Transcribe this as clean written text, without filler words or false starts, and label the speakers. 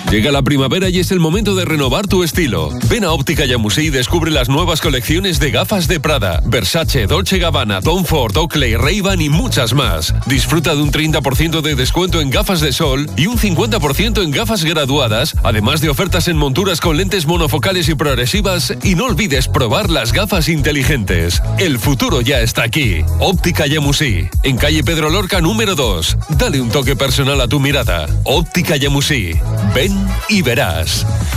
Speaker 1: Llega la primavera y es el momento de renovar tu estilo. Ven a Óptica Yamusí y descubre las nuevas colecciones de gafas de Prada, Versace, Dolce & Gabbana, Tom Ford, Oakley, Ray-Ban y muchas más. Disfruta de un 30% de descuento en gafas de sol y un 50% en gafas graduadas, además de ofertas en monturas con lentes monofocales y progresivas, y no olvides probar las gafas inteligentes. El futuro ya está aquí. Óptica Yamusí, en calle Pedro Lorca número 2. Dale un toque personal a tu mirada. Óptica Yamusí. Ven y verás.